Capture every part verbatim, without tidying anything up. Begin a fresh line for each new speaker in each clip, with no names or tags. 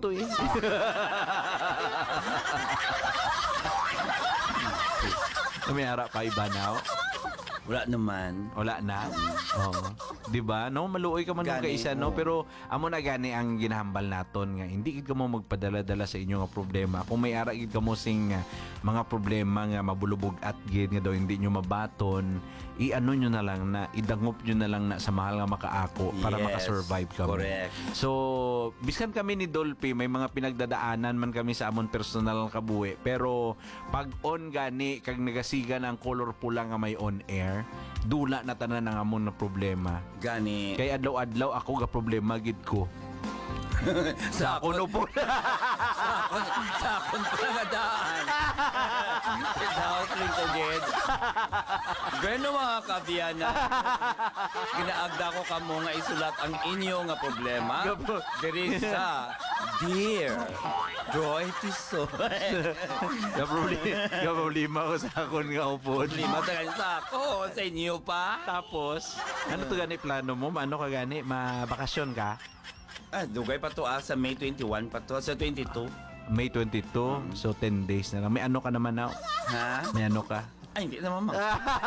to eh. May harap pa iba now.
Wala naman.
Wala na. Oo. 'Di ba? No, maluoy ka man nung
Gani,
kaisa no,
oo.
pero amo na gani ang ginahambal naton nga hindi gid ka mo magpadala-dala sa inyo nga problema. Kung may ara gid ka mo sing uh, mga problema nga mabulubog at gid nga daw hindi nyo mabaton, i-ano nyo na lang na idangop nyo na lang na sa mahal nga makaako para
Yes,
makasurvive kami.
correct.
So, biskan kami ni Dolphy, may mga pinagdadaanan man kami sa amon personal nga kabuhi, pero pag on gani kag nagasiga ng color pula nga may on air, dula na tanan ang amon na problema.
Gani.
Kay adlaw-adlaw ako ga problema gid ko. Sa ako no po.
Sa akong pangadaan. Daot rin to, Jed. Bueno mga kabiyana, ginaagda ko kamo nga isulat ang inyo nga problema. Diri sa Dear Joy Tiso.
Ga problema, ga problema ko sa akon nga upod.
Lima tagan sa ako, sa inyo pa.
Tapos, ano to gani plano mo? Ano ka gani? Mabakasyon ka?
Ah, dugay pa to ah, sa May twenty-one pa to, sa twenty-two.
May twenty-two, so ten days na lang. May ano ka naman na?
Ha?
May ano ka?
Ay, hindi naman ma.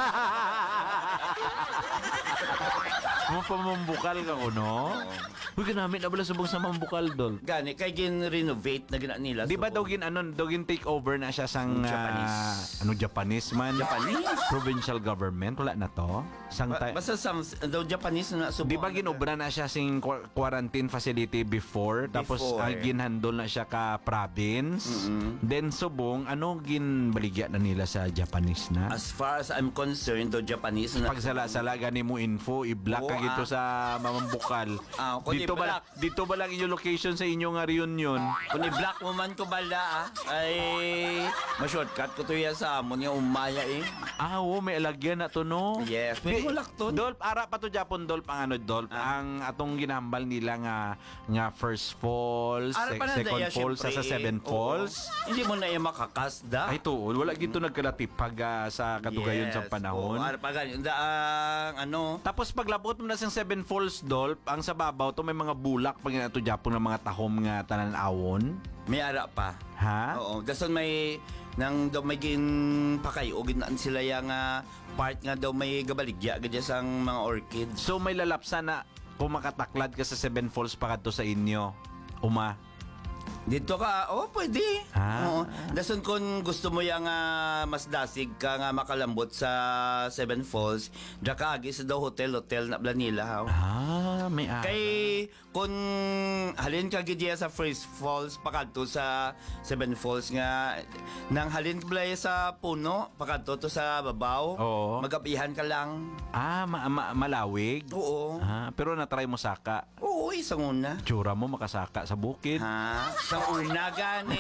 Mo pamambukal ka ko, no? Uy, ganamit na bala subong sa mambukal, Dol.
Gani, kay gin-renovate na gina nila.
Di ba
so,
daw gin ano, daw gin take over na siya sang
Ang Japanese.
ah, ano Japanese man?
Japanese?
Provincial government wala na to. Sang
Ba-
ta-
basta sa daw Japanese na subo.
Di ba ginobra na siya sing qu- quarantine facility before, tapos
Before.
ang ginhandol na siya ka province.
Mm-mm.
Then subong ano ginbaligya na nila sa Japanese na?
As far as I'm concerned, daw Japanese na.
Pagsala-sala gani mo info, i-block ka
Oo,
gito
ah.
sa mamambukal.
Ah, kung
dito ba
i-block.
dito ba lang inyong location sa inyong nga reunion?
Kung i-block mo man ko bala, ah, ay ma-shortcut ko to yan sa amon yung umaya eh.
Ah, oo, may alagyan na to no.
Yes, may mulak to.
Dolp, ara pa to Japon Dolp ang ano Dolp,
Ah.
ang atong ginambal nila nga nga first falls,
Ara
sec-
pa na
second
daya,
falls sa,
syempre,
sa seven
eh.
falls.
Oo. Hindi mo na yung makakasda.
Ay to, wala gito nagkalatipag ah, sa katugayon sa panahon.
Oo, ara pa ganyan. Daang ano,
Tapos paglabot mo na sa Seven Falls Dolp, ang sa babaw to may mga bulak pag ito Japon ng mga tahom nga tanan-awon.
may ara pa.
Ha?
Oo, dason may nang daw may gin pakayo ginaan sila yang ah, part nga daw may gabaligya gadya sang mga orchids.
So may lalapsa na kung makataklad ka sa Seven Falls pa kadto sa inyo. Uma.
Dito ka, oh pwede.
Ah.
Oo. Dason kung gusto mo yang ah, mas dasig ka nga makalambot sa Seven Falls, da ka agi sa daw hotel hotel na Blanila ha.
Ah, may ah.
Kay kung halin ka gidya sa First Falls pakadto sa Seven Falls nga nang halin ka balay sa puno pakadto to sa babaw.
Oo.
Magabihan ka lang.
Ah, ma- ma- malawig.
Oo.
Ah, pero natry mo saka.
Oo, isang una.
Tsura mo makasaka sa bukid.
Ha? Sang una gani.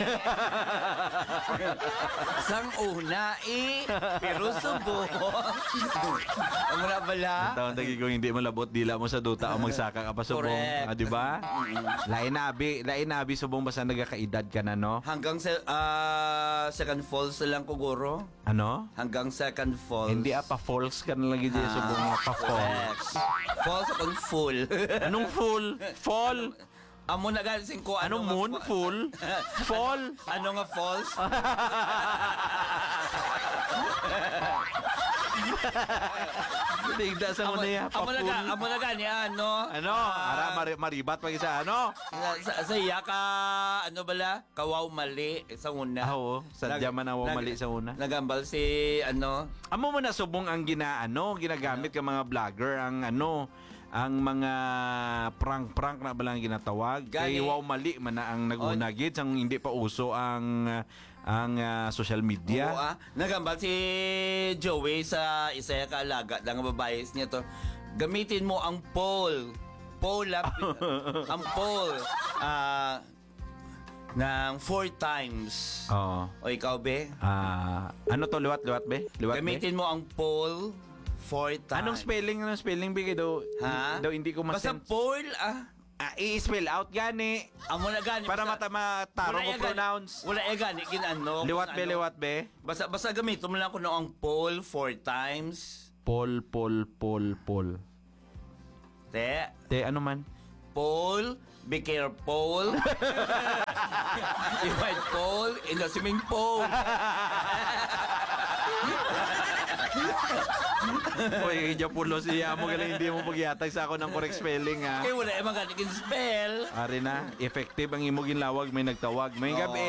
Sang una eh. Pero subo. Ang muna bala.
Ang taon tagi kung hindi mo labot dila mo sa duta o magsaka ka pa subong.
Correct.
Ah, di ba? Lain nabi, lain nabi subong basta nagakaedad ka na no.
Hanggang sa ah, second falls na lang kuguro.
Ano?
Hanggang second falls.
Hindi ah, pa falls ka na lang gid
Ah,
subong nga pa falls.
correct. Falls upon full.
Anong full? Fall?
Amo na galing ko
Anong
nga
moon?
fa-
Full? Fall?
Ano nga falls?
Tigda sa mo na ya, pa
amo na ga,
full.
amo na gani ano?
Ano?
Ah,
Ara mari- maribat pa isa ano?
Sa, sa, sa iya ka, ano bala, kawaw mali sa una.
Ah, oo. Sadya man ang
Nag-
mali sa una.
Nagambal si, ano,
Amo mo na subong ang ginaano, ginagamit ka mga vlogger ang ano, ang mga prank-prank na balang ginatawag.
Gani.
Kay wow mali man na ang naguna gid sang hindi pa uso ang ang ah, social
oo,
media.
ah, nagambal si Joey sa isa ka alaga ng babae niya to. Gamitin mo ang pole. Pole up, ang pole. Ah, ng four times.
Oo.
O ikaw, be?
Ah, ano to liwat liwat be? Liwat be?
Gamitin mo ang pole four times.
Anong spelling anong spelling bigay daw?
Ha?
Daw hindi ko
Basta
masen.
pole, ah.
Ah, i-spell out gani
Amo na gani.
para
basta-
mata mataro
wala
ko
eh gani-
pronounce.
Wala eh gani, ginano.
Liwat
kung
be
ano.
liwat be?
Basta, basta gamitin mo lang kung ang pole four times.
Pol pol pol pol.
Te,
Te ano man?
pole, be careful. Divide pole in the swimming pool.
Uy, Japulo siya mo galing hindi mo pagyatag sa ako ng correct spelling ha.
Kaya wala yung mga ganigin spell.
Ari na, effective ang imo ginlawag, may nagtawag. May
Oo.
gabi.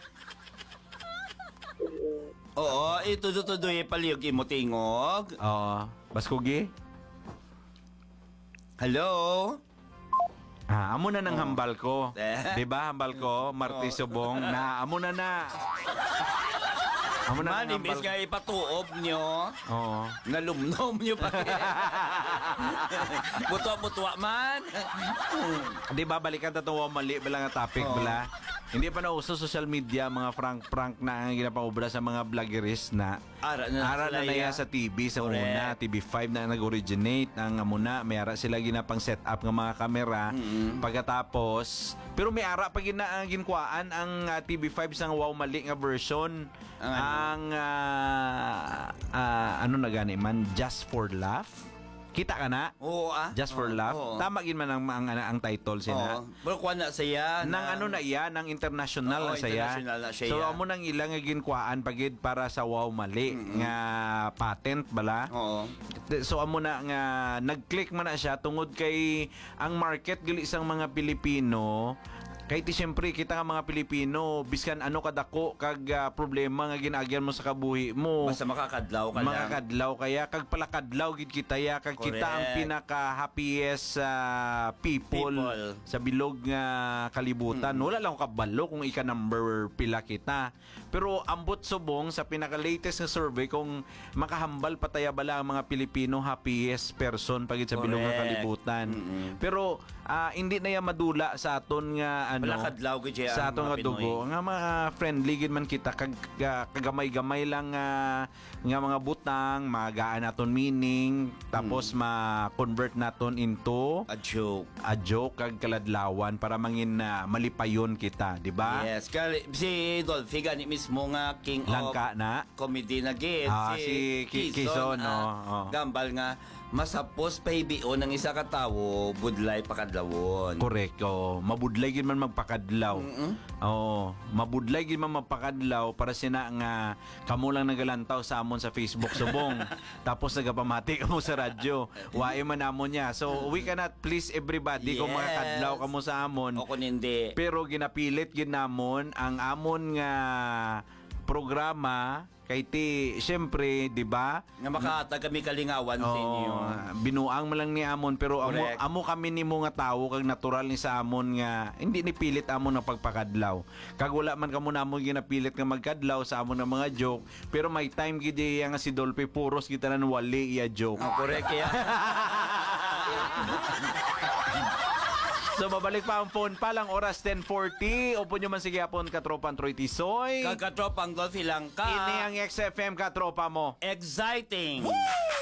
Oo, ito tutudo yung paliyog imo tingog.
Oo. Baskugi?
Hello?
Ah, amo na ng hambal ko.
Eh?
'Di ba hambal ko, Marti Subong, na amo na na. Amo na
Man,
ng
imbis
hambal.
nga ipatuob nyo,
Oo.
nalumnom nyo pa. Butwa-butwa man.
'Di ba balikan ta tuwa mali bala nga topic
Oo.
bala. Hindi pa na uso social media mga prank-prank na ang ginapaubra sa mga vloggeries na
Ara na
ara na
sila
na
ya.
yan sa T V sa
Correct.
una, T V five na nag-originate ang amuna, may ara sila ginapang set up ng mga kamera.
Mm-mm.
Pagkatapos, pero may ara pa gina ang ginkuan ang ah, T V five sang wow mali nga version.
Ang ano?
Ang ah, ah, ano na gani man, Just for Laugh. Kita ka na?
Oo ah.
Just for
Oo,
Laugh.
oo.
Tama gin man ang, ang, ang, ang title sina.
Oo. Pero kuha na siya.
Nang ano na iya, nang international
Oo,
na saya.
international na siya,
So
yeah.
amo nang ilang nga ginkuan pagid para sa wow mali nga patent bala.
Oo.
So amo na nga nag-click man na siya tungod kay ang market gali sang mga Pilipino. Kay ti siyempre kita nga mga Pilipino biskan ano kadako kag ah, problema nga ginagyan mo sa kabuhi mo.
Basta makakadlaw ka
Mga
lang.
kadlaw kaya kag palakadlaw gid kita ya kag kita ang
Correct.
pinaka happiest ah, people,
People.
sa bilog nga kalibutan. Wala lang ko kabalo kung ika number pila kita. Pero ambot subong sa pinaka latest nga survey kung makahambal pataya bala ang mga Pilipino happiest person pagid sa bilog nga
Correct.
kalibutan.
Mm-mm.
Pero ah, hindi na ya madula sa aton nga ano
Palakadlaw gid siya
sa
ang
aton
mga
nga dugo
Pinoy.
nga mga friendly gid man kita kag ka- kagamay-gamay lang nga nga mga butang magaan naton meaning tapos
Hmm.
ma-convert naton into
A joke.
a joke kag kaladlawan para mangin na malipayon kita, di ba?
Yes. Kali, si Dolphy gani mismo nga king
Langka
of
na.
comedy na gid.
Ah, si Ki- Quezon, no?
ah,
Oh.
Gambal nga masapos pahibion ng isa ka tawo budlay pakadlawon.
Correct. Oh, mabudlay gid man magpakadlaw.
Mm-mm.
Oo, mabudlay gid man magpakadlaw para sina nga kamo lang nagalantaw sa amon sa Facebook subong. Tapos nagapamati kamo sa radyo. Wae man amon niya. So we cannot please everybody kung
Yes.
makakadlaw kamo sa amon.
O kung hindi.
Pero ginapilit gid namon ang amon nga programa kay ti syempre, di ba?
Nga makahatag kami kalingawan sa inyo.
Oo, binuang mo lang ni amon pero amo,
Correct.
amo kami ni mo nga tawo kag natural ni sa amon nga hindi ni pilit amon nga pagpakadlaw. Kag wala man kamo namon ginapilit nga magkadlaw sa amon nga mga joke pero may time gid iya nga si Dolphy puros kita nan wali iya joke.
Oh, correct kaya.
So babalik pa ang phone pa lang oras ten forty. Opo nyo man sige apon katropan Troy Tisoy.
Kagkatropang Dolphy lang ka.
Ini ang X F M katropa mo.
Exciting.
Woo!